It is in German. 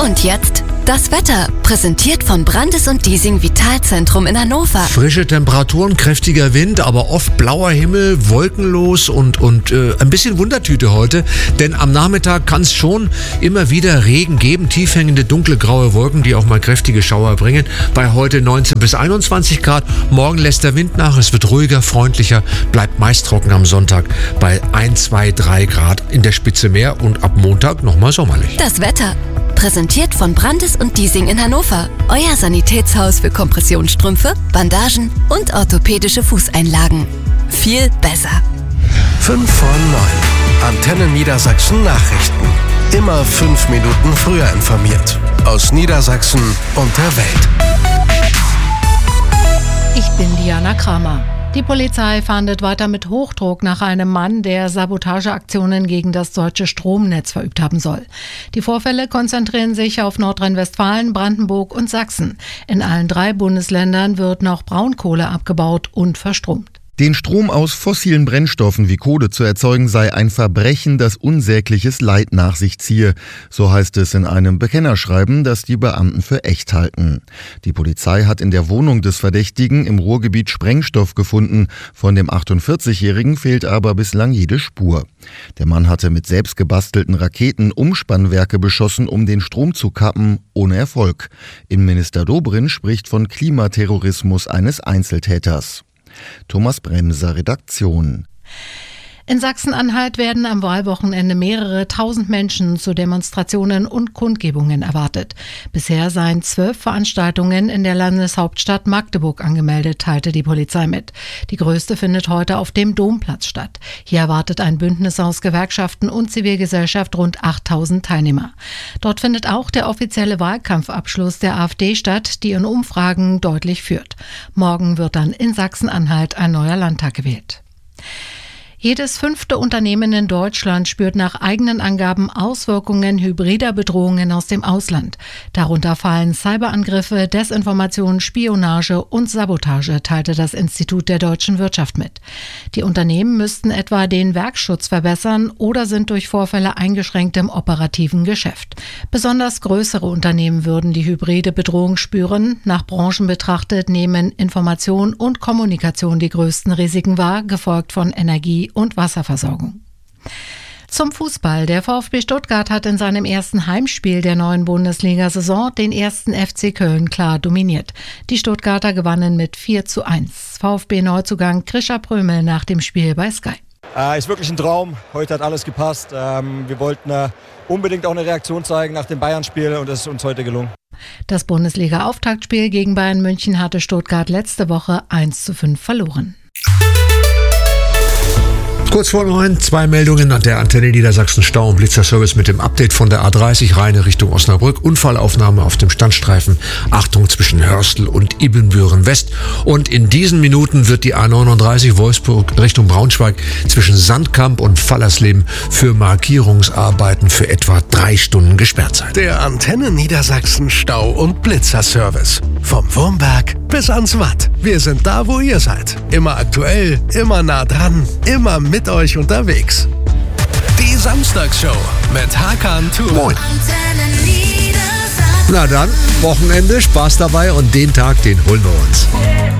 Und jetzt das Wetter, präsentiert von Brandes und Diesing Vitalzentrum in Hannover. Frische Temperaturen, kräftiger Wind, aber oft blauer Himmel, wolkenlos und ein bisschen Wundertüte heute. Denn am Nachmittag kann es schon immer wieder Regen geben, tiefhängende dunkle graue Wolken, die auch mal kräftige Schauer bringen. Bei heute 19 bis 21 Grad. Morgen lässt der Wind nach, es wird ruhiger, freundlicher, bleibt meist trocken am Sonntag bei 1, 2, 3 Grad in der Spitze mehr und ab Montag nochmal sommerlich. Das Wetter, präsentiert von Brandes und Diesing in Hannover. Euer Sanitätshaus für Kompressionsstrümpfe, Bandagen und orthopädische Fußeinlagen. Viel besser. 5 vor 9. Antenne Niedersachsen Nachrichten. Immer 5 Minuten früher informiert. Aus Niedersachsen und der Welt. Ich bin Diana Kramer. Die Polizei fahndet weiter mit Hochdruck nach einem Mann, der Sabotageaktionen gegen das deutsche Stromnetz verübt haben soll. Die Vorfälle konzentrieren sich auf Nordrhein-Westfalen, Brandenburg und Sachsen. In allen 3 Bundesländern wird noch Braunkohle abgebaut und verstromt. Den Strom aus fossilen Brennstoffen wie Kohle zu erzeugen, sei ein Verbrechen, das unsägliches Leid nach sich ziehe. So heißt es in einem Bekennerschreiben, das die Beamten für echt halten. Die Polizei hat in der Wohnung des Verdächtigen im Ruhrgebiet Sprengstoff gefunden. Von dem 48-Jährigen fehlt aber bislang jede Spur. Der Mann hatte mit selbst gebastelten Raketen Umspannwerke beschossen, um den Strom zu kappen, ohne Erfolg. Innenminister Dobrindt spricht von Klimaterrorismus eines Einzeltäters. Thomas Bremser, Redaktion. In Sachsen-Anhalt werden am Wahlwochenende mehrere tausend Menschen zu Demonstrationen und Kundgebungen erwartet. Bisher seien 12 Veranstaltungen in der Landeshauptstadt Magdeburg angemeldet, teilte die Polizei mit. Die größte findet heute auf dem Domplatz statt. Hier erwartet ein Bündnis aus Gewerkschaften und Zivilgesellschaft rund 8000 Teilnehmer. Dort findet auch der offizielle Wahlkampfabschluss der AfD statt, die in Umfragen deutlich führt. Morgen wird dann in Sachsen-Anhalt ein neuer Landtag gewählt. Jedes 5. Unternehmen in Deutschland spürt nach eigenen Angaben Auswirkungen hybrider Bedrohungen aus dem Ausland. Darunter fallen Cyberangriffe, Desinformation, Spionage und Sabotage, teilte das Institut der deutschen Wirtschaft mit. Die Unternehmen müssten etwa den Werkschutz verbessern oder sind durch Vorfälle eingeschränkt im operativen Geschäft. Besonders größere Unternehmen würden die hybride Bedrohung spüren. Nach Branchen betrachtet nehmen Information und Kommunikation die größten Risiken wahr, gefolgt von Energie- und Wasserversorgung. Zum Fußball. Der VfB Stuttgart hat in seinem ersten Heimspiel der neuen Bundesliga-Saison den 1. FC Köln klar dominiert. Die Stuttgarter gewannen mit 4:1. VfB-Neuzugang Krischer Prömel nach dem Spiel bei Sky. Ist wirklich ein Traum. Heute hat alles gepasst. Wir wollten unbedingt auch eine Reaktion zeigen nach dem Bayern-Spiel und es ist uns heute gelungen. Das Bundesliga-Auftaktspiel gegen Bayern München hatte Stuttgart letzte Woche 1:5 verloren. Kurz vor 9, 2 Meldungen an der Antenne Niedersachsen Stau- und Blitzerservice mit dem Update von der A30 Rheine Richtung Osnabrück. Unfallaufnahme auf dem Standstreifen. Achtung zwischen Hörstel und Ibbenbüren West. Und in diesen Minuten wird die A39 Wolfsburg Richtung Braunschweig zwischen Sandkamp und Fallersleben für Markierungsarbeiten für etwa 3 Stunden gesperrt sein. Der Antenne Niedersachsen Stau- und Blitzerservice. Vom Wurmberg bis ans Watt. Wir sind da, wo ihr seid. Immer aktuell, immer nah dran, immer mit euch unterwegs. Die Samstagsshow mit Hakan Tour. Moin. Na dann, Wochenende, Spaß dabei und den Tag, den holen wir uns.